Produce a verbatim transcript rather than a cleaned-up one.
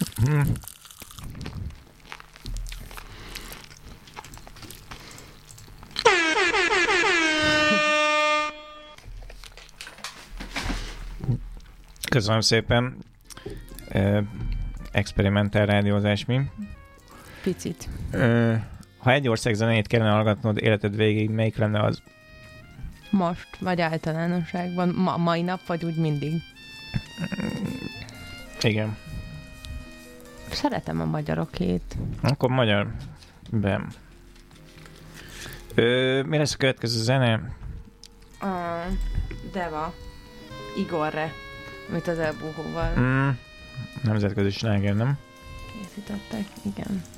Hm. Köszönöm szépen. Uh, experimentál rádiózás mi? Picit. Uh, ha egy ország zenéjét kellene hallgatnod életed végig, melyik lenne az? Most, vagy általánosságban, ma, mai nap, vagy úgy mindig? Igen. Szeretem a magyarokét. Akkor magyar. Bem. Ö, mi lesz a következő zene? A Deva. Igorre. Amit az Elbúhóval Mm, nemzetközi sláger, nem? készítettek. Igen.